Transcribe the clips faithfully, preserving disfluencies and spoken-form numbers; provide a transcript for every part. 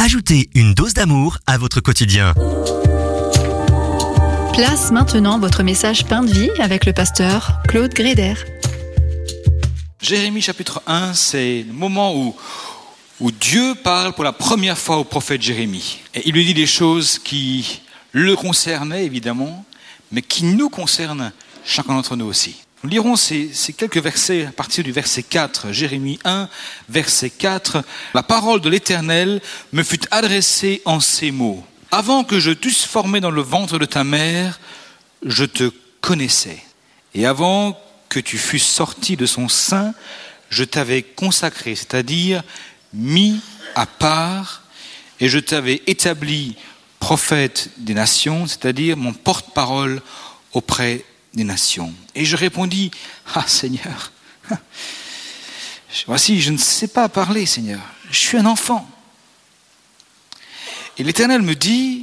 Ajoutez une dose d'amour à votre quotidien. Place maintenant votre message Pain de vie avec le pasteur Claude Gréder. Jérémie chapitre un, c'est le moment où, où Dieu parle pour la première fois au prophète Jérémie. Et il lui dit des choses qui le concernaient évidemment, mais qui nous concernent chacun d'entre nous aussi. Nous lirons ces, ces quelques versets à partir du verset quatre, Jérémie un, verset quatre. La parole de l'Éternel me fut adressée en ces mots. Avant que je t'eusse formé dans le ventre de ta mère, je te connaissais. Et avant que tu fusses sorti de son sein, je t'avais consacré, c'est-à-dire mis à part, et je t'avais établi prophète des nations, c'est-à-dire mon porte-parole auprès des nations. Et je répondis, ah Seigneur, voici, je ne sais pas parler, Seigneur, je suis un enfant. Et l'Éternel me dit,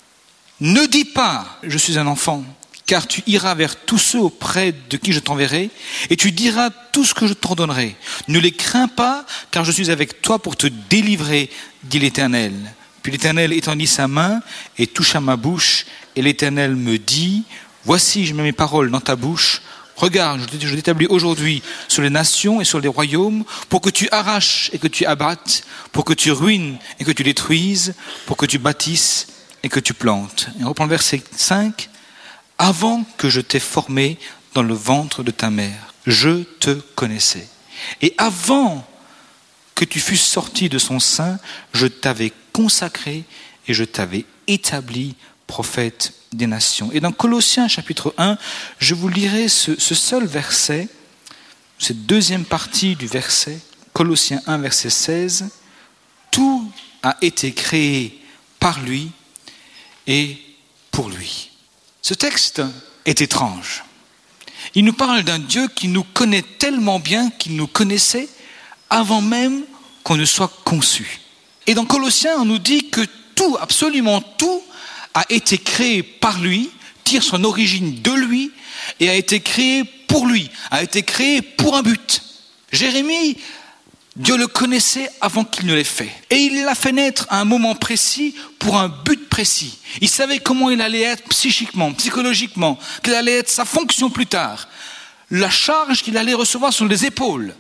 ne dis pas, je suis un enfant, car tu iras vers tous ceux auprès de qui je t'enverrai, et tu diras tout ce que je t'ordonnerai. Ne les crains pas, car je suis avec toi pour te délivrer, dit l'Éternel. Puis l'Éternel étendit sa main et toucha ma bouche, et l'Éternel me dit, voici, je mets mes paroles dans ta bouche. Regarde, je t'établis aujourd'hui sur les nations et sur les royaumes, pour que tu arraches et que tu abattes, pour que tu ruines et que tu détruises, pour que tu bâtisses et que tu plantes. Et on reprend le verset cinq. Avant que je t'ai formé dans le ventre de ta mère, je te connaissais. Et avant que tu fusses sorti de son sein, je t'avais consacré et je t'avais établi prophète des nations. Et dans Colossiens chapitre un, je vous lirai ce, ce seul verset, cette deuxième partie du verset, Colossiens un, verset seize. Tout a été créé par lui et pour lui. Ce texte est étrange. Il nous parle d'un Dieu qui nous connaît tellement bien qu'il nous connaissait avant même qu'on ne soit conçu. Et dans Colossiens, on nous dit que tout, absolument tout, a été créé par lui, tire son origine de lui et a été créé pour lui, a été créé pour un but. Jérémie, Dieu le connaissait avant qu'il ne l'ait fait. Et il l'a fait naître à un moment précis pour un but précis. Il savait comment il allait être psychiquement, psychologiquement, quelle allait être sa fonction plus tard, la charge qu'il allait recevoir sur les épaules.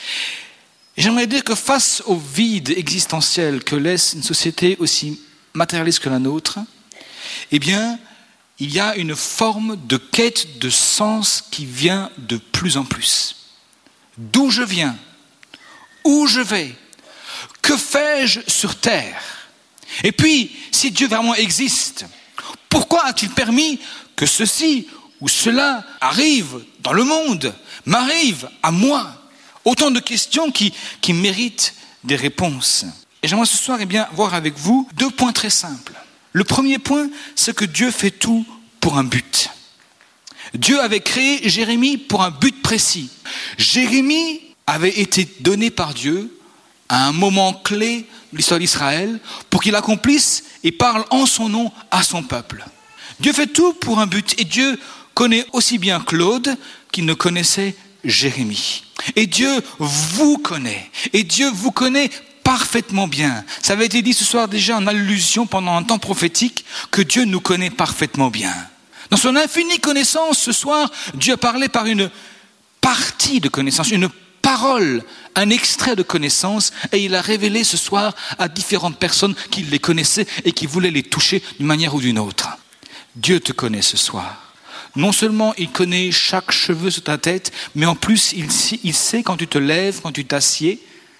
Et j'aimerais dire que face au vide existentiel que laisse une société aussi matérialiste que la nôtre, eh bien, il y a une forme de quête de sens qui vient de plus en plus. D'où je viens ? Où je vais ? Que fais-je sur terre ? Et puis, si Dieu vraiment existe, pourquoi a-t-il permis que ceci ou cela arrive dans le monde, m'arrive à moi ? Autant de questions qui, qui méritent des réponses. Et j'aimerais ce soir eh bien, voir avec vous deux points très simples. Le premier point, c'est que Dieu fait tout pour un but. Dieu avait créé Jérémie pour un but précis. Jérémie avait été donné par Dieu à un moment clé de l'histoire d'Israël pour qu'il accomplisse et parle en son nom à son peuple. Dieu fait tout pour un but et Dieu connaît aussi bien Claude qu'il ne connaissait Jérémie. Et Dieu vous connaît. Et Dieu vous connaît parfaitement bien. Ça avait été dit ce soir déjà en allusion pendant un temps prophétique que Dieu nous connaît parfaitement bien. Dans son infinie connaissance, ce soir, Dieu a parlé par une partie de connaissance, une parole, un extrait de connaissance, et il a révélé ce soir à différentes personnes qu'il les connaissait et qui voulaient les toucher d'une manière ou d'une autre. Dieu te connaît ce soir. Non seulement il connaît chaque cheveu sur ta tête, mais en plus il, il sait quand tu te lèves, quand tu t'assieds.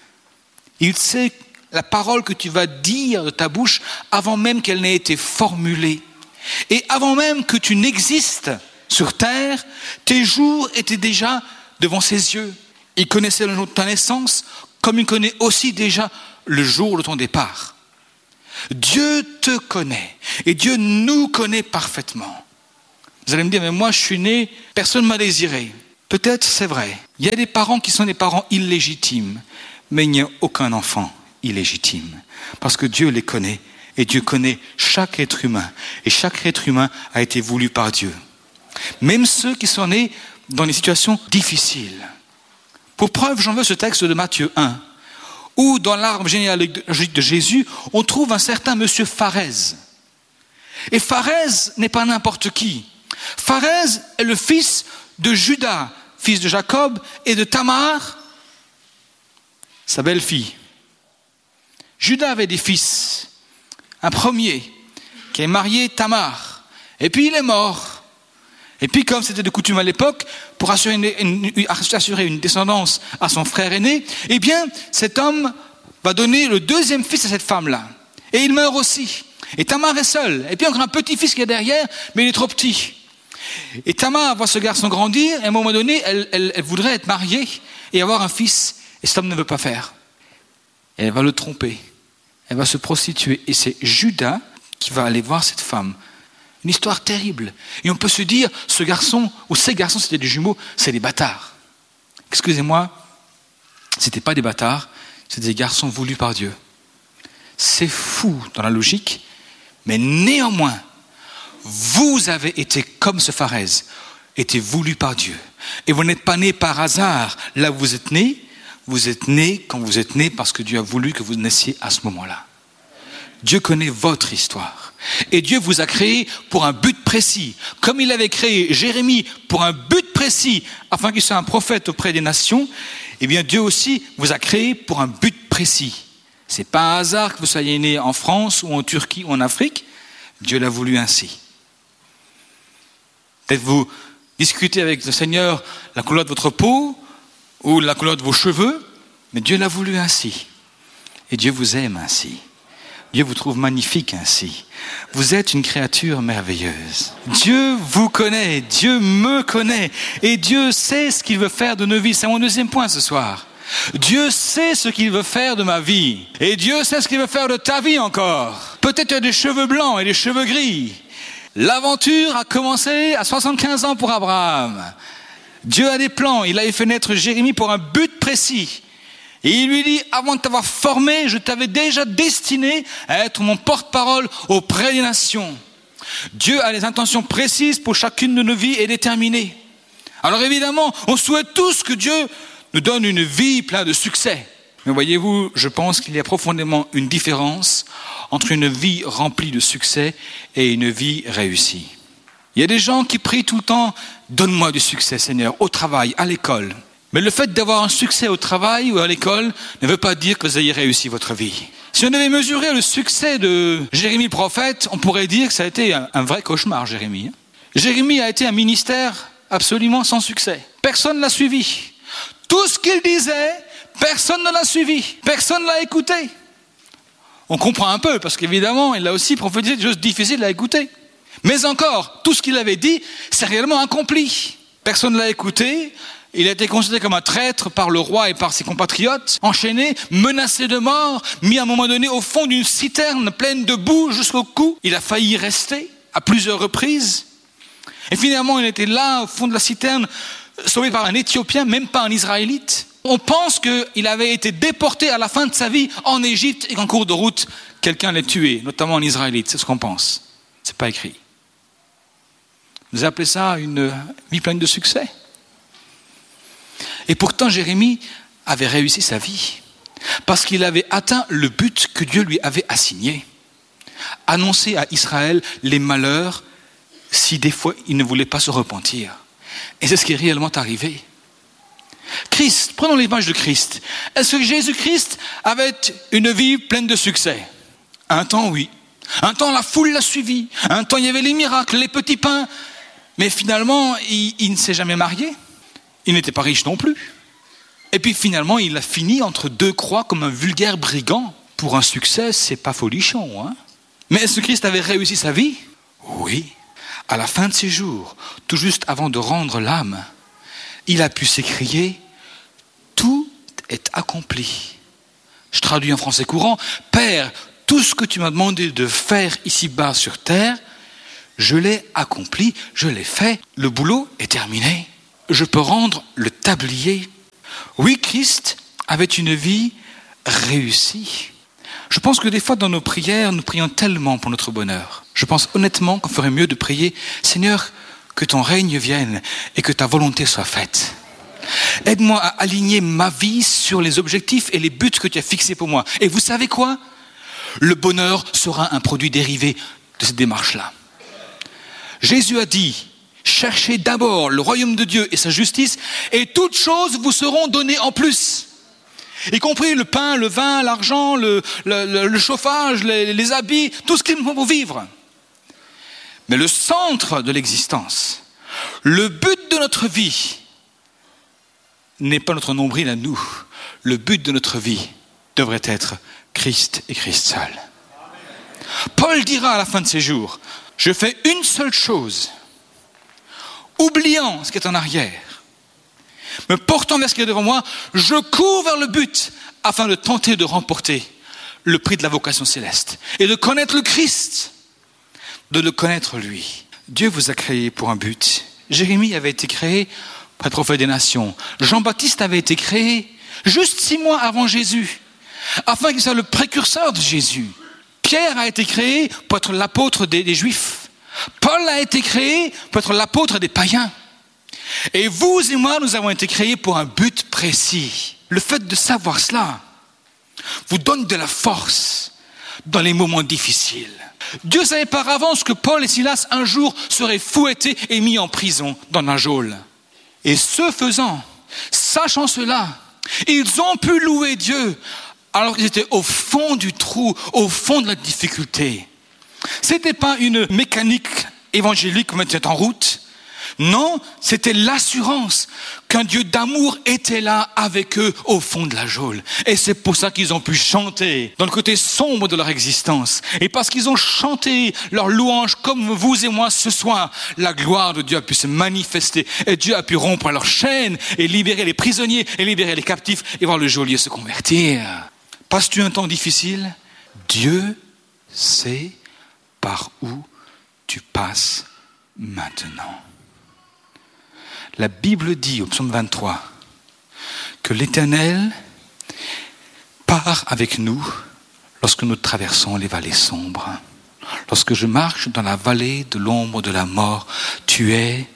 Il sait la parole que tu vas dire de ta bouche avant même qu'elle n'ait été formulée. Et avant même que tu n'existes sur terre, tes jours étaient déjà devant ses yeux. Il connaissait le jour de ta naissance, comme il connaît aussi déjà le jour de ton départ. Dieu te connaît et Dieu nous connaît parfaitement. Vous allez me dire, mais moi je suis né, personne ne m'a désiré. Peut-être c'est vrai. Il y a des parents qui sont des parents illégitimes. Mais il n'y a aucun enfant illégitime, parce que Dieu les connaît, et Dieu connaît chaque être humain, et chaque être humain a été voulu par Dieu. Même ceux qui sont nés dans des situations difficiles. Pour preuve, j'en veux ce texte de Matthieu un, où dans l'arbre généalogique de Jésus, on trouve un certain monsieur Pharez. Et Pharez n'est pas n'importe qui. Pharez est le fils de Judas, fils de Jacob, et de Tamar, sa belle-fille. Judas avait des fils. Un premier qui est marié Tamar. Et puis il est mort. Et puis comme c'était de coutume à l'époque, pour assurer une, une, assurer une descendance à son frère aîné, eh bien cet homme va donner le deuxième fils à cette femme-là. Et il meurt aussi. Et Tamar est seule. Et puis encore un petit-fils qui est derrière, mais il est trop petit. Et Tamar voit ce garçon grandir, et à un moment donné, elle, elle, elle voudrait être mariée et avoir un fils. Et cet homme ne veut pas faire. Et elle va le tromper. Elle va se prostituer. Et c'est Judas qui va aller voir cette femme. Une histoire terrible. Et on peut se dire, ce garçon, ou ces garçons, c'était des jumeaux, c'est des bâtards. Excusez-moi, c'était pas des bâtards, c'était des garçons voulus par Dieu. C'est fou dans la logique, mais néanmoins, vous avez été comme ce Pharez, été voulu par Dieu. Et vous n'êtes pas né par hasard là où vous êtes né, vous êtes né quand vous êtes né parce que Dieu a voulu que vous naissiez à ce moment-là. Dieu connaît votre histoire. Et Dieu vous a créé pour un but précis. Comme il avait créé Jérémie pour un but précis, afin qu'il soit un prophète auprès des nations, eh bien Dieu aussi vous a créé pour un but précis. C'est pas un hasard que vous soyez né en France ou en Turquie ou en Afrique. Dieu l'a voulu ainsi. Peut-être vous discutez avec le Seigneur la couleur de votre peau ou la couleur de vos cheveux, mais Dieu l'a voulu ainsi. Et Dieu vous aime ainsi. Dieu vous trouve magnifique ainsi. Vous êtes une créature merveilleuse. Dieu vous connaît, Dieu me connaît, et Dieu sait ce qu'il veut faire de nos vies. C'est mon deuxième point ce soir. Dieu sait ce qu'il veut faire de ma vie. Et Dieu sait ce qu'il veut faire de ta vie encore. Peut-être tu as des cheveux blancs et des cheveux gris. L'aventure a commencé à soixante-quinze ans pour Abraham. Dieu a des plans. Il avait fait naître Jérémie pour un but précis. Et il lui dit, avant de t'avoir formé, je t'avais déjà destiné à être mon porte-parole auprès des nations. Dieu a des intentions précises pour chacune de nos vies et déterminées. Alors évidemment, on souhaite tous que Dieu nous donne une vie pleine de succès. Mais voyez-vous, je pense qu'il y a profondément une différence entre une vie remplie de succès et une vie réussie. Il y a des gens qui prient tout le temps, donne-moi du succès, Seigneur, au travail, à l'école. Mais le fait d'avoir un succès au travail ou à l'école ne veut pas dire que vous ayez réussi votre vie. Si on devait mesurer le succès de Jérémie le prophète, on pourrait dire que ça a été un, un vrai cauchemar, Jérémie. Jérémie a été un ministère absolument sans succès. Personne ne l'a suivi. Tout ce qu'il disait, personne ne l'a suivi. Personne ne l'a écouté. On comprend un peu, parce qu'évidemment, il a aussi prophétisé des choses difficiles à écouter. Mais encore, tout ce qu'il avait dit, c'est réellement accompli. Personne ne l'a écouté. Il a été considéré comme un traître par le roi et par ses compatriotes, enchaîné, menacé de mort, mis à un moment donné au fond d'une citerne pleine de boue jusqu'au cou. Il a failli y rester à plusieurs reprises. Et finalement, il était là, au fond de la citerne, sauvé par un Éthiopien, même pas un Israélite. On pense qu'il avait été déporté à la fin de sa vie en Égypte et qu'en cours de route, quelqu'un l'ait tué, notamment un Israélite. C'est ce qu'on pense. C'est pas écrit. Vous appelez ça une vie pleine de succès? Et pourtant, Jérémie avait réussi sa vie parce qu'il avait atteint le but que Dieu lui avait assigné. Annoncer à Israël les malheurs si des fois il ne voulait pas se repentir. Et c'est ce qui est réellement arrivé. Christ, prenons l'image de Christ. Est-ce que Jésus-Christ avait une vie pleine de succès? Un temps, oui. Un temps, la foule l'a suivi. Un temps, il y avait les miracles, les petits pains. Mais finalement, il, il ne s'est jamais marié. Il n'était pas riche non plus. Et puis finalement, il a fini entre deux croix comme un vulgaire brigand. Pour un succès, c'est pas folichon, hein? Mais est-ce que Christ avait réussi sa vie? Oui. À la fin de ses jours, tout juste avant de rendre l'âme, il a pu s'écrier « Tout est accompli ». Je traduis en français courant. « Père, tout ce que tu m'as demandé de faire ici-bas sur terre, je l'ai accompli, je l'ai fait. Le boulot est terminé. Je peux rendre le tablier. » Oui, Christ avait une vie réussie. Je pense que des fois dans nos prières, nous prions tellement pour notre bonheur. Je pense honnêtement qu'on ferait mieux de prier « Seigneur, que ton règne vienne et que ta volonté soit faite. » Aide-moi à aligner ma vie sur les objectifs et les buts que tu as fixés pour moi. Et vous savez quoi ? Le bonheur sera un produit dérivé de cette démarche-là. Jésus a dit, cherchez d'abord le royaume de Dieu et sa justice, et toutes choses vous seront données en plus. Y compris le pain, le vin, l'argent, le, le, le chauffage, les, les habits, tout ce qu'il faut pour vivre. Mais le centre de l'existence, le but de notre vie, n'est pas notre nombril à nous. Le but de notre vie devrait être Christ et Christ seul. Paul dira à la fin de ses jours, je fais une seule chose, oubliant ce qui est en arrière, me portant vers ce qui est devant moi, je cours vers le but afin de tenter de remporter le prix de la vocation céleste et de connaître le Christ, de le connaître lui. Dieu vous a créé pour un but. Jérémie avait été créé pour être prophète des nations. Jean-Baptiste avait été créé juste six mois avant Jésus, afin qu'il soit le précurseur de Jésus. Pierre a été créé pour être l'apôtre des, des Juifs. Paul a été créé pour être l'apôtre des païens. Et vous et moi, nous avons été créés pour un but précis. Le fait de savoir cela vous donne de la force dans les moments difficiles. Dieu savait par avance que Paul et Silas un jour seraient fouettés et mis en prison dans la geôle. Et ce faisant, sachant cela, ils ont pu louer Dieu alors qu'ils étaient au fond du trou, au fond de la difficulté. C'était pas une mécanique évangélique qui mettait en route. Non, c'était l'assurance qu'un Dieu d'amour était là avec eux au fond de la geôle. Et c'est pour ça qu'ils ont pu chanter dans le côté sombre de leur existence. Et parce qu'ils ont chanté leur louange comme vous et moi ce soir, la gloire de Dieu a pu se manifester. Et Dieu a pu rompre leurs chaînes et libérer les prisonniers et libérer les captifs et voir le geôlier se convertir. Passes-tu un temps difficile ? Dieu sait par où tu passes maintenant. La Bible dit au psaume vingt-trois que l'Éternel part avec nous lorsque nous traversons les vallées sombres. Lorsque je marche dans la vallée de l'ombre de la mort, tu es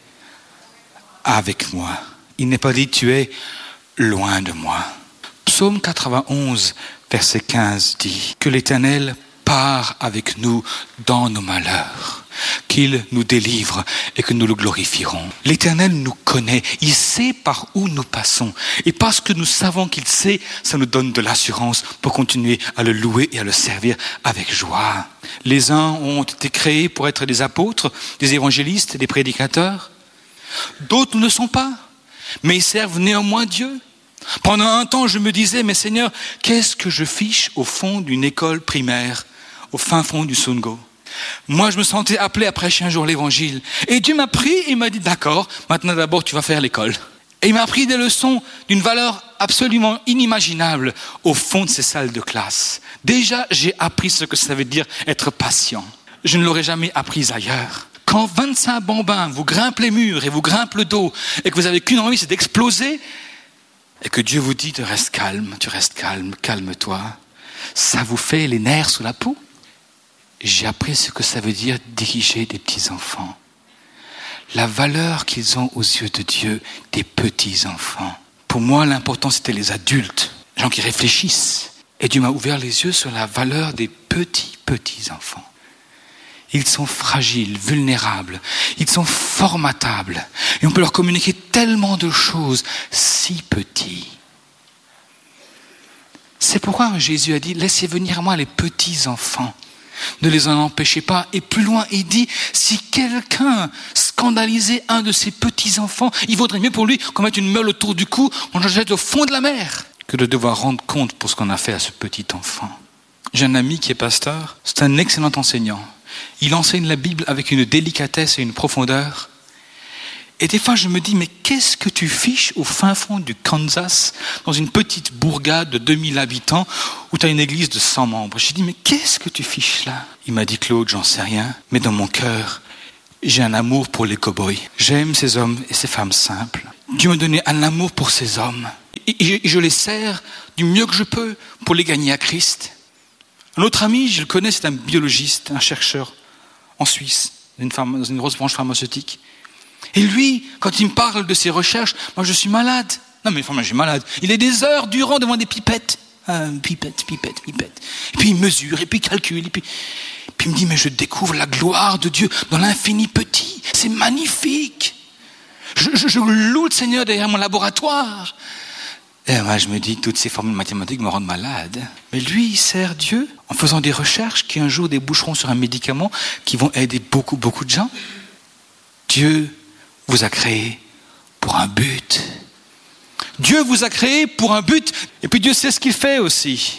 avec moi. Il n'est pas dit tu es loin de moi. Psaume quatre-vingt-onze, verset quinze dit que l'Éternel part avec nous dans nos malheurs, qu'il nous délivre et que nous le glorifierons. L'Éternel nous connaît, il sait par où nous passons. Et parce que nous savons qu'il sait, ça nous donne de l'assurance pour continuer à le louer et à le servir avec joie. Les uns ont été créés pour être des apôtres, des évangélistes, des prédicateurs. D'autres ne le sont pas, mais ils servent néanmoins Dieu. Pendant un temps, je me disais, mais Seigneur, qu'est-ce que je fiche au fond d'une école primaire, au fin fond du Sungo? Moi, je me sentais appelé à prêcher un jour l'évangile. Et Dieu m'a pris et m'a dit, d'accord, maintenant d'abord tu vas faire l'école. Et il m'a appris des leçons d'une valeur absolument inimaginable au fond de ces salles de classe. Déjà, j'ai appris ce que ça veut dire être patient. Je ne l'aurais jamais appris ailleurs. Quand vingt-cinq bambins vous grimpent les murs et vous grimpent le dos et que vous n'avez qu'une envie, c'est d'exploser, et que Dieu vous dit, tu restes calme, tu restes calme, calme-toi, ça vous fait les nerfs sous la peau. J'ai appris ce que ça veut dire diriger des petits-enfants. La valeur qu'ils ont aux yeux de Dieu, des petits-enfants. Pour moi, l'important, c'était les adultes, les gens qui réfléchissent. Et Dieu m'a ouvert les yeux sur la valeur des petits, petits-enfants. Ils sont fragiles, vulnérables, ils sont formatables. Et on peut leur communiquer tellement de choses, si petits. C'est pourquoi Jésus a dit, laissez venir à moi les petits-enfants. Ne les en empêchez pas. Et plus loin, il dit, si quelqu'un scandalisait un de ses petits-enfants, il vaudrait mieux pour lui qu'on mette une meule autour du cou, qu'on le jette au fond de la mer, que de devoir rendre compte pour ce qu'on a fait à ce petit enfant. J'ai un ami qui est pasteur, c'est un excellent enseignant. Il enseigne la Bible avec une délicatesse et une profondeur. Et des fois, je me dis, mais qu'est-ce que tu fiches au fin fond du Kansas, dans une petite bourgade de deux mille habitants, où tu as une église de cent membres? J'ai dit, mais qu'est-ce que tu fiches là? Il m'a dit, Claude, j'en sais rien, mais dans mon cœur, j'ai un amour pour les cow-boys. J'aime ces hommes et ces femmes simples. Dieu m'a donné un amour pour ces hommes. Et je les sers du mieux que je peux pour les gagner à Christ. Un autre ami, je le connais, c'est un biologiste, un chercheur en Suisse, dans une, pharma, dans une grosse branche pharmaceutique. Et lui, quand il me parle de ses recherches, moi je suis malade. Non mais enfin, moi je suis malade. Il est des heures durant devant des pipettes. Ah, pipette, pipette, pipette. Et puis il mesure, et puis il calcule, et puis, et puis il me dit, mais je découvre la gloire de Dieu dans l'infini petit. C'est magnifique. Je, je, je loue le Seigneur derrière mon laboratoire. Et moi je me dis, toutes ces formules mathématiques me rendent malade. Mais lui, il sert Dieu en faisant des recherches qui un jour déboucheront sur un médicament qui vont aider beaucoup, beaucoup de gens. Dieu vous a créé pour un but. Dieu vous a créé pour un but. Et puis Dieu sait ce qu'il fait aussi.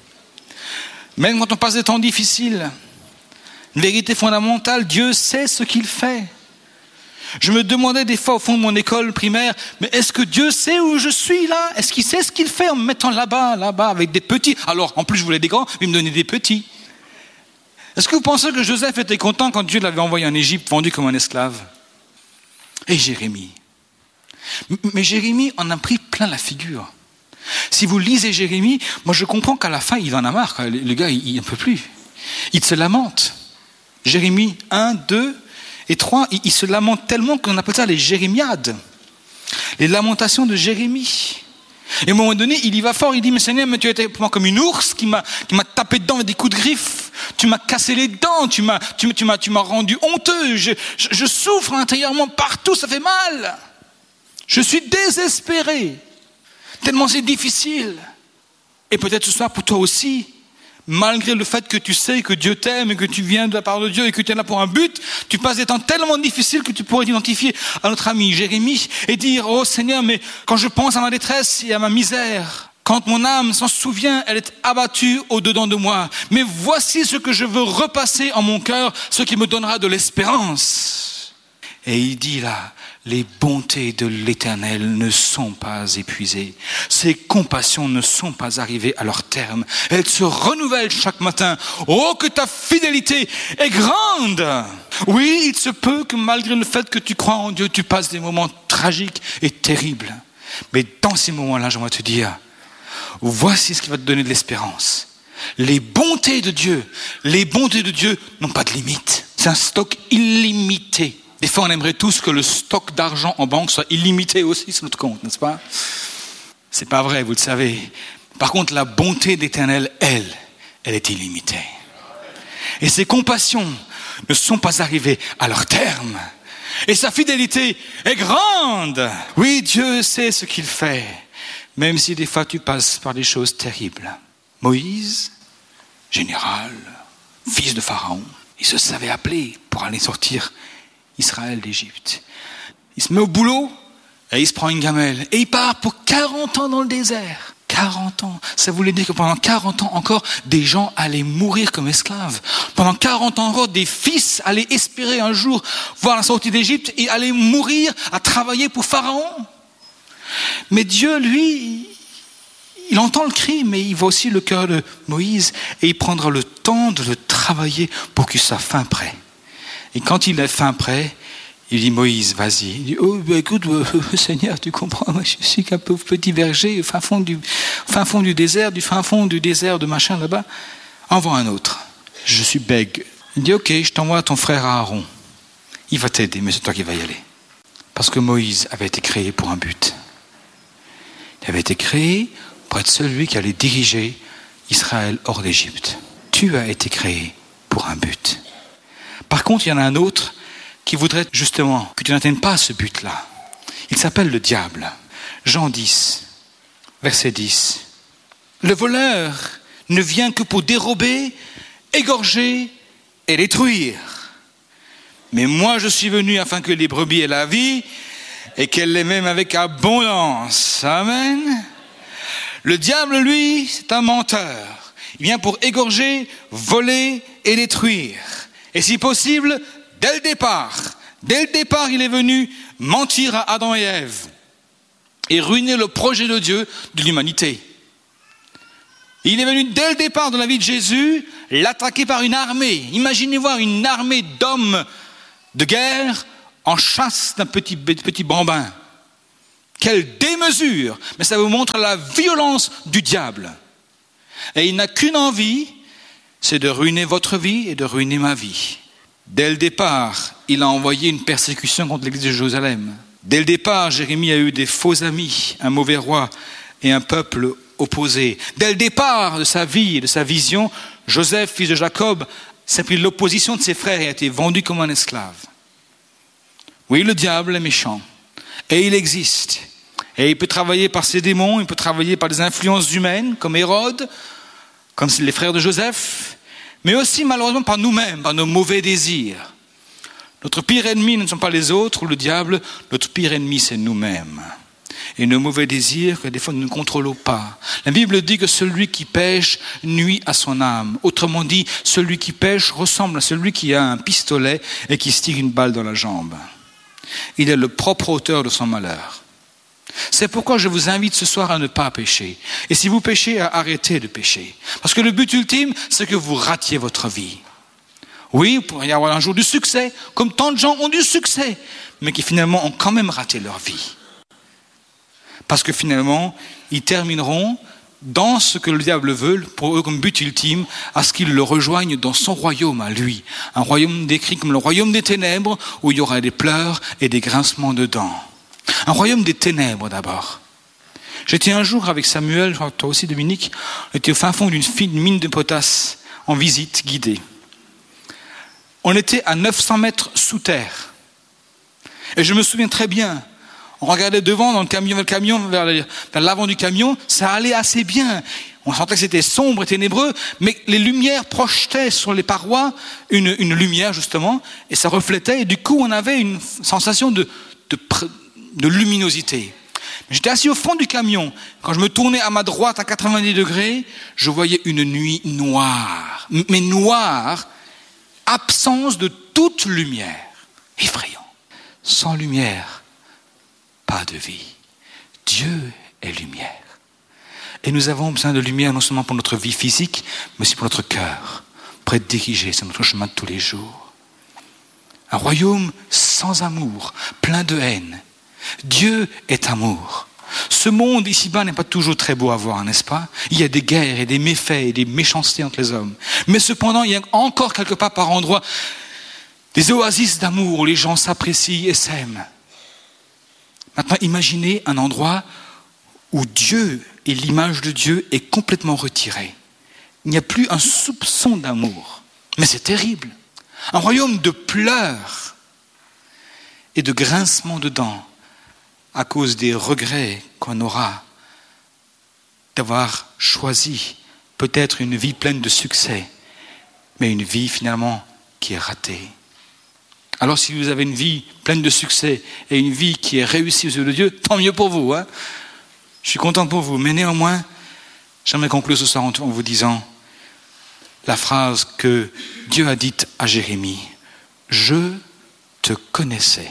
Même quand on passe des temps difficiles, une vérité fondamentale, Dieu sait ce qu'il fait. Je me demandais des fois au fond de mon école primaire, mais est-ce que Dieu sait où je suis là? Est-ce qu'il sait ce qu'il fait en me mettant là-bas, là-bas, avec des petits? Alors, en plus, je voulais des grands, mais il me donnait des petits. Est-ce que vous pensez que Joseph était content quand Dieu l'avait envoyé en Égypte, vendu comme un esclave? Et Jérémie. Mais Jérémie en a pris plein la figure. Si vous lisez Jérémie, moi je comprends qu'à la fin, il en a marre. Le gars, il n'en peut plus. Il se lamente. Jérémie un, deux et trois, il, il se lamente tellement qu'on appelle ça les jérémiades. Les lamentations de Jérémie. Et à un moment donné, il y va fort, il dit, mais Seigneur, mais tu as été pour moi comme une ours qui m'a, qui m'a tapé dedans avec des coups de griffes. Tu m'as cassé les dents, tu m'as, tu, tu m'as, tu m'as rendu honteux. Je, je, je souffre intérieurement partout, ça fait mal. Je suis désespéré. Tellement c'est difficile. Et peut-être ce soir pour toi aussi, malgré le fait que tu sais que Dieu t'aime et que tu viens de la part de Dieu et que tu es là pour un but, tu passes des temps tellement difficiles que tu pourrais t'identifier à notre ami Jérémie et dire, oh Seigneur, mais quand je pense à ma détresse et à ma misère, quand mon âme s'en souvient, elle est abattue au-dedans de moi. Mais voici ce que je veux repasser en mon cœur, ce qui me donnera de l'espérance. Et il dit là, les bontés de l'Éternel ne sont pas épuisées. Ses compassions ne sont pas arrivées à leur terme. Elles se renouvellent chaque matin. Oh, que ta fidélité est grande! Oui, il se peut que malgré le fait que tu crois en Dieu, tu passes des moments tragiques et terribles. Mais dans ces moments-là, j'aimerais te dire, voici ce qui va te donner de l'espérance. Les bontés de Dieu, les bontés de Dieu n'ont pas de limite. C'est un stock illimité. Des fois, on aimerait tous que le stock d'argent en banque soit illimité aussi sur notre compte, n'est-ce pas? C'est pas vrai, vous le savez. Par contre, la bonté d'Éternel, elle, elle est illimitée. Et ses compassions ne sont pas arrivées à leur terme. Et sa fidélité est grande. Oui, Dieu sait ce qu'il fait, même si des fois tu passes par des choses terribles. Moïse, général, fils de Pharaon, il se savait appeler pour aller sortir Israël d'Égypte. Il se met au boulot et il se prend une gamelle et il part pour quarante ans dans le désert. quarante ans. Ça voulait dire que pendant quarante ans encore, des gens allaient mourir comme esclaves. Pendant quarante ans encore, des fils allaient espérer un jour voir la sortie d'Égypte et allaient mourir à travailler pour Pharaon. Mais Dieu, lui, il entend le cri, mais il voit aussi le cœur de Moïse et il prendra le temps de le travailler pour qu'il soit fin prêt. Et quand il est fin prêt, il dit, Moïse, vas-y. Il dit, oh, bah, écoute, euh, Seigneur, tu comprends, moi, je suis qu'un pauvre petit berger, au fin fond du, fin fond du désert, du fin fond du désert de machin là-bas. Envoie un autre. Je suis bègue. Il dit, ok, je t'envoie à ton frère Aaron. Il va t'aider, mais c'est toi qui vas y aller. Parce que Moïse avait été créé pour un but. Il avait été créé pour être celui qui allait diriger Israël hors d'Égypte. Tu as été créé pour un but. Par contre, il y en a un autre qui voudrait justement que tu n'atteignes pas ce but-là. Il s'appelle le diable. Jean dix, verset dix. Le voleur ne vient que pour dérober, égorger et détruire. Mais moi, je suis venu afin que les brebis aient la vie et qu'elle l'ait même avec abondance. Amen. Le diable, lui, c'est un menteur. Il vient pour égorger, voler et détruire. Et si possible, dès le départ, dès le départ, il est venu mentir à Adam et Ève et ruiner le projet de Dieu de l'humanité. Il est venu dès le départ de la vie de Jésus l'attaquer par une armée. Imaginez voir une armée d'hommes de guerre en chasse d'un petit, petit bambin. Quelle démesure! Mais ça vous montre la violence du diable. Et il n'a qu'une envie, c'est de ruiner votre vie et de ruiner ma vie. Dès le départ, il a envoyé une persécution contre l'église de Jérusalem. Dès le départ, Jérémie a eu des faux amis, un mauvais roi et un peuple opposé. Dès le départ de sa vie et de sa vision, Joseph, fils de Jacob, s'est pris l'opposition de ses frères et a été vendu comme un esclave. Oui, le diable est méchant. Et il existe. Et il peut travailler par ses démons, il peut travailler par des influences humaines, comme Hérode, comme les frères de Joseph, mais aussi malheureusement par nous-mêmes, par nos mauvais désirs. Notre pire ennemi ne sont pas les autres ou le diable, notre pire ennemi c'est nous-mêmes. Et nos mauvais désirs que des fois nous ne contrôlons pas. La Bible dit que celui qui pêche nuit à son âme. Autrement dit, celui qui pêche ressemble à celui qui a un pistolet et qui se tire une balle dans la jambe. Il est le propre auteur de son malheur. C'est pourquoi je vous invite ce soir à ne pas pécher. Et si vous péchez, à arrêter de pécher. Parce que le but ultime, c'est que vous ratiez votre vie. Oui, il pourrait y avoir un jour du succès, comme tant de gens ont du succès, mais qui finalement ont quand même raté leur vie. Parce que finalement, ils termineront dans ce que le diable veut, pour eux comme but ultime, à ce qu'ils le rejoignent dans son royaume à lui. Un royaume décrit comme le royaume des ténèbres, où il y aura des pleurs et des grincements de dents. Un royaume des ténèbres d'abord. J'étais un jour avec Samuel, je crois que toi aussi Dominique, on était au fin fond d'une mine de potasse, en visite guidée. On était à neuf cents mètres sous terre. Et je me souviens très bien, on regardait devant dans le camion, vers le camion, vers, le, vers l'avant du camion, ça allait assez bien. On sentait que c'était sombre et ténébreux, mais les lumières projetaient sur les parois une, une lumière justement, et ça reflétait, et du coup on avait une sensation de, de, de luminosité. J'étais assis au fond du camion. Quand je me tournais à ma droite à quatre-vingt-dix degrés, je voyais une nuit noire. Mais noire, absence de toute lumière. Effrayant. Sans lumière, pas de vie. Dieu est lumière. Et nous avons besoin de lumière non seulement pour notre vie physique, mais aussi pour notre cœur, pour être dirigé sur notre chemin de tous les jours. Un royaume sans amour, plein de haine. Dieu est amour. Ce monde ici-bas n'est pas toujours très beau à voir, n'est-ce pas? Il y a des guerres et des méfaits et des méchancetés entre les hommes. Mais cependant, il y a encore quelque part par endroits des oasis d'amour où les gens s'apprécient et s'aiment. Maintenant, imaginez un endroit où Dieu et l'image de Dieu est complètement retirée. Il n'y a plus un soupçon d'amour. Mais c'est terrible. Un royaume de pleurs et de grincements de dents à cause des regrets qu'on aura d'avoir choisi peut-être une vie pleine de succès, mais une vie finalement qui est ratée. Alors si vous avez une vie pleine de succès et une vie qui est réussie aux yeux de Dieu, tant mieux pour vous. Hein. Je suis content pour vous, mais néanmoins, j'aimerais conclure ce soir en vous disant la phrase que Dieu a dite à Jérémie. « Je te connaissais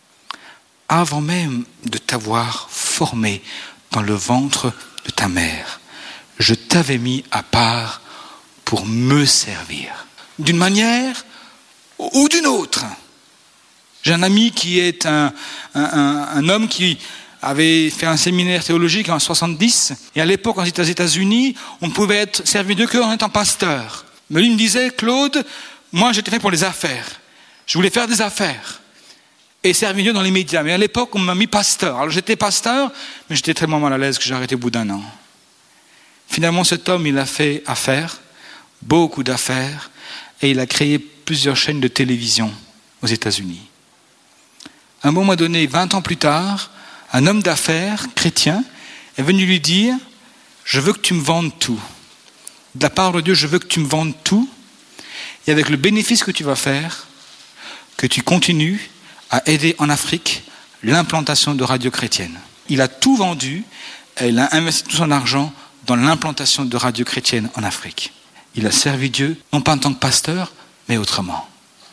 avant même de t'avoir formé dans le ventre de ta mère. Je t'avais mis à part pour me servir. » D'une manière ou d'une autre. J'ai un ami qui est un, un, un, un homme qui avait fait un séminaire théologique en soixante-dix, et à l'époque, aux États-Unis, on pouvait être servi de cœur en étant pasteur. Mais lui me disait, Claude, moi j'étais fait pour les affaires. Je voulais faire des affaires. Et servir Dieu dans les médias. Mais à l'époque, on m'a mis pasteur. Alors j'étais pasteur, mais j'étais tellement mal à l'aise que j'ai arrêté au bout d'un an. Finalement, cet homme, il a fait affaire, beaucoup d'affaires, et il a créé plusieurs chaînes de télévision aux États-Unis. À un moment donné, vingt ans plus tard, un homme d'affaires chrétien est venu lui dire « Je veux que tu me vendes tout. De la part de Dieu, je veux que tu me vendes tout. Et avec le bénéfice que tu vas faire, que tu continues à aider en Afrique l'implantation de radios chrétiennes. » Il a tout vendu et il a investi tout son argent dans l'implantation de radios chrétiennes en Afrique. Il a servi Dieu, non pas en tant que pasteur, mais autrement.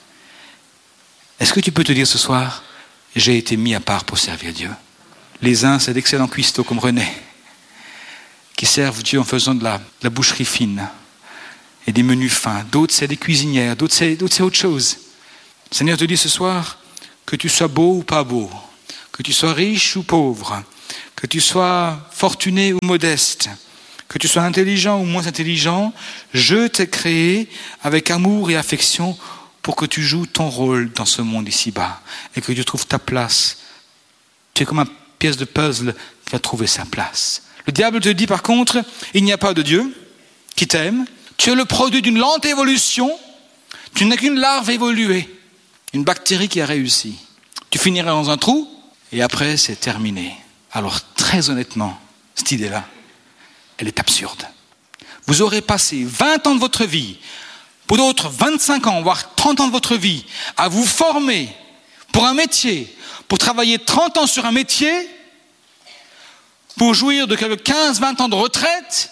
Est-ce que tu peux te dire ce soir, j'ai été mis à part pour servir Dieu? Les uns, c'est d'excellents cuistots comme René, qui servent Dieu en faisant de la, de la boucherie fine et des menus fins. D'autres, c'est des cuisinières, d'autres c'est, d'autres, c'est autre chose. Le Seigneur te dit ce soir, que tu sois beau ou pas beau, que tu sois riche ou pauvre, que tu sois fortuné ou modeste, que tu sois intelligent ou moins intelligent, je t'ai créé avec amour et affection pour que tu joues ton rôle dans ce monde ici-bas et que tu trouves ta place. Tu es comme une pièce de puzzle qui va trouver sa place. Le diable te dit par contre, il n'y a pas de Dieu qui t'aime. Tu es le produit d'une lente évolution. Tu n'es qu'une larve évoluée, une bactérie qui a réussi. Tu finiras dans un trou et après c'est terminé. Alors très honnêtement, cette idée-là, elle est absurde. Vous aurez passé vingt ans de votre vie, pour d'autres vingt-cinq ans, voire trente ans de votre vie, à vous former pour un métier, pour travailler trente ans sur un métier, pour jouir de quelques quinze à vingt ans de retraite,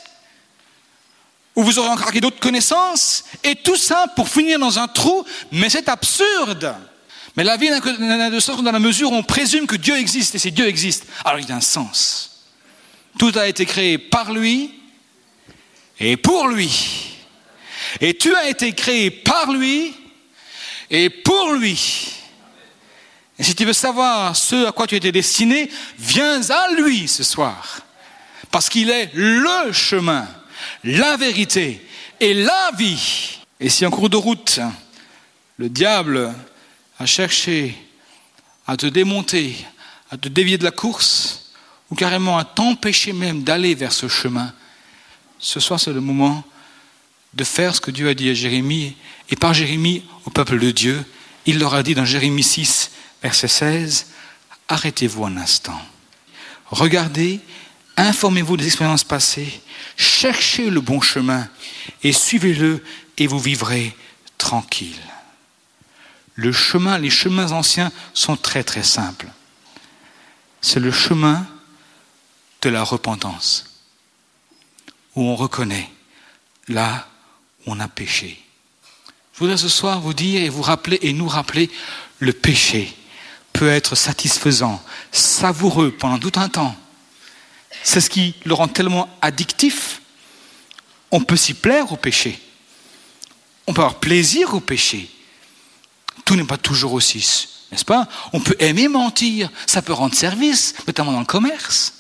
où vous aurez encore acquis d'autres connaissances, et tout ça pour finir dans un trou, mais c'est absurde. Mais la vie n'a de sens que dans la mesure où on présume que Dieu existe, et si Dieu existe, alors il y a un sens. Tout a été créé par lui, et pour lui. Et tu as été créé par lui et pour lui. Et si tu veux savoir ce à quoi tu étais destiné, viens à lui ce soir. Parce qu'il est le chemin, la vérité et la vie. Et si en cours de route, le diable a cherché à te démonter, à te dévier de la course, ou carrément à t'empêcher même d'aller vers ce chemin, ce soir, c'est le moment de faire ce que Dieu a dit à Jérémie, et par Jérémie au peuple de Dieu. Il leur a dit dans Jérémie six, verset seize, « Arrêtez-vous un instant. Regardez, informez-vous des expériences passées, cherchez le bon chemin et suivez-le et vous vivrez tranquille. » Le chemin, les chemins anciens sont très très simples. C'est le chemin de la repentance, où on reconnaît là où on a péché. Je voudrais ce soir vous dire et vous rappeler et nous rappeler, le péché peut être satisfaisant, savoureux pendant tout un temps. C'est ce qui le rend tellement addictif. On peut s'y plaire au péché. On peut avoir plaisir au péché. Tout n'est pas toujours aussi, n'est-ce pas? On peut aimer mentir, ça peut rendre service, notamment dans le commerce.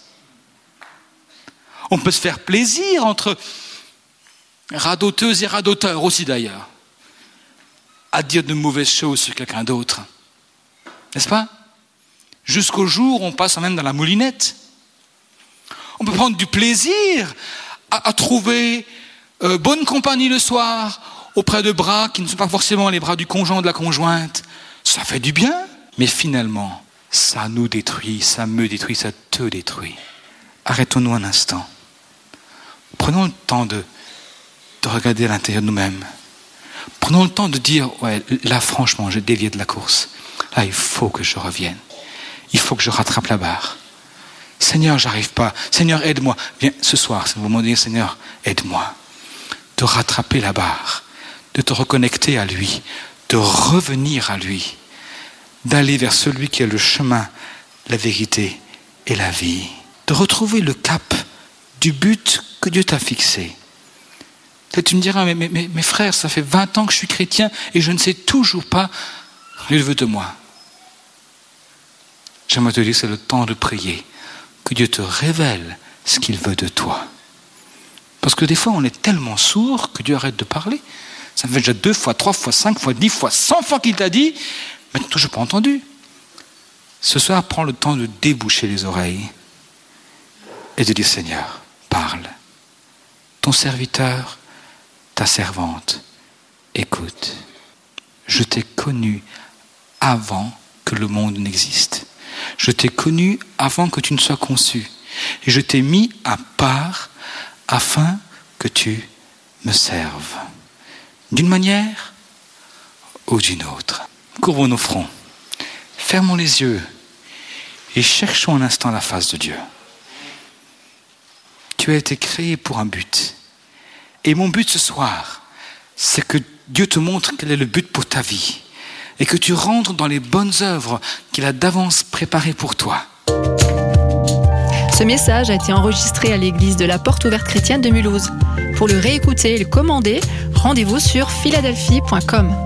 On peut se faire plaisir entre radoteuses et radoteurs aussi d'ailleurs, à dire de mauvaises choses sur quelqu'un d'autre. N'est-ce pas? Jusqu'au jour où on passe même dans la moulinette. On peut prendre du plaisir à, à trouver euh, bonne compagnie le soir auprès de bras qui ne sont pas forcément les bras du conjoint ou de la conjointe. Ça fait du bien, mais finalement, ça nous détruit, ça me détruit, ça te détruit. Arrêtons-nous un instant. Prenons le temps de, de regarder à l'intérieur de nous-mêmes. Prenons le temps de dire, ouais, là franchement, j'ai dévié de la course. Là, il faut que je revienne. Il faut que je rattrape la barre. Seigneur, j'arrive pas. Seigneur, aide-moi. Viens, ce soir, c'est le moment de dire, Seigneur, aide-moi. De rattraper la barre, de te reconnecter à lui, de revenir à lui, d'aller vers celui qui est le chemin, la vérité et la vie. De retrouver le cap du but que Dieu t'a fixé. Peut-être tu me diras, mais, mais, mais, mes frères, ça fait vingt ans que je suis chrétien et je ne sais toujours pas ce qu'il veut de moi. J'aimerais te dire, c'est le temps de prier, que Dieu te révèle ce qu'il veut de toi. Parce que des fois, on est tellement sourd que Dieu arrête de parler. Ça fait déjà deux fois, trois fois, cinq fois, dix fois, cent fois qu'il t'a dit, mais tu n'as toujours pas entendu. Ce soir, prends le temps de déboucher les oreilles et de dire, Seigneur, parle. Ton serviteur, ta servante, écoute. Je t'ai connu avant que le monde n'existe. Je t'ai connu avant que tu ne sois conçu. Et je t'ai mis à part afin que tu me serves. D'une manière ou d'une autre. Couvrons nos fronts. Fermons les yeux et cherchons un instant la face de Dieu. Tu as été créé pour un but. Et mon but ce soir, c'est que Dieu te montre quel est le but pour ta vie. Et que tu rentres dans les bonnes œuvres qu'il a d'avance préparées pour toi. Ce message a été enregistré à l'église de la Porte Ouverte Chrétienne de Mulhouse. Pour le réécouter et le commander, rendez-vous sur philadelphie point com.